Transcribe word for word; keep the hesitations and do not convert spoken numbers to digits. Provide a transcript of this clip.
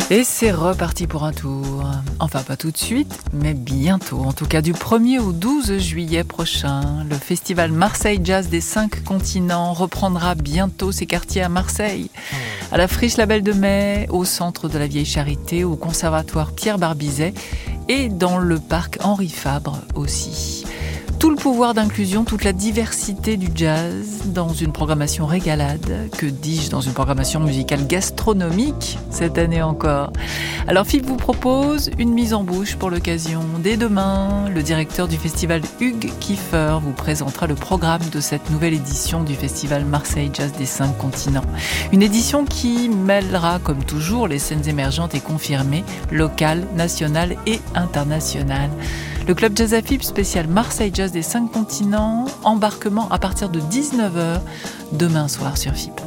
Et c'est reparti pour un tour. Enfin, pas tout de suite, mais bientôt. En tout cas, du premier au douze juillet prochain, le festival Marseille Jazz des cinq continents reprendra bientôt ses quartiers à Marseille. À la Friche Label de Mai, au centre de la Vieille Charité, au conservatoire Pierre Barbizet et dans le parc Henri Fabre aussi. Tout le pouvoir d'inclusion, toute la diversité du jazz dans une programmation régalade, que dis-je, dans une programmation musicale gastronomique cette année encore. Alors F I P vous propose une mise en bouche pour l'occasion. Dès demain, le directeur du festival Hugues Kiefer vous présentera le programme de cette nouvelle édition du festival Marseille Jazz des cinq continents. Une édition qui mêlera, comme toujours, les scènes émergentes et confirmées, locales, nationales et internationales. Le Club Jazz à F I P spécial Marseille Jazz des cinq continents, embarquement à partir de dix-neuf heures demain soir sur F I P.